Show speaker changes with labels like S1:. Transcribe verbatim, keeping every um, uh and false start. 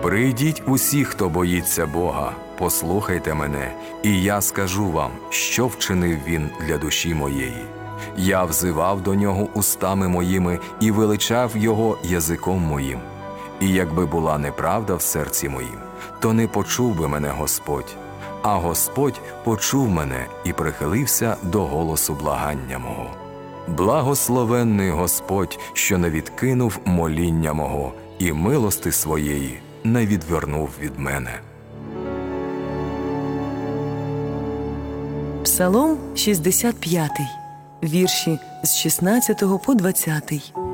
S1: Прийдіть усі, хто боїться Бога, послухайте мене, і я скажу вам, що вчинив Він для душі моєї. Я взивав до Нього устами моїми і величав Його язиком моїм. І якби була неправда в серці моїм, то не почув би мене Господь. А Господь почув мене і прихилився до голосу благання мого. Благословенний Господь, що не відкинув моління мого, і милости своєї не відвернув від мене.
S2: Псалом шістдесят п'ятий, вірші з шістнадцятого по двадцятий.